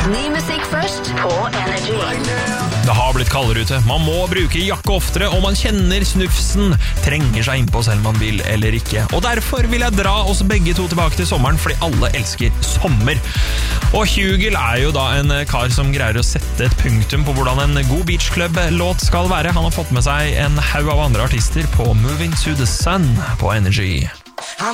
Ny musikk først på Energy. Det har blitt kaldere ute. Man må bruke jakke oftere, og man kjenner snufsen trenger seg innpå selv man vil eller ikke. Og derfor vil jeg dra oss begge to tilbake til sommeren, fordi alle elsker sommer. Og Hugel er jo da en kar som greier å sette et punktum på hvordan en god beachclub-låt skal være. Han har fått med seg en haug av andre artister på Moving to the Sun på Energy.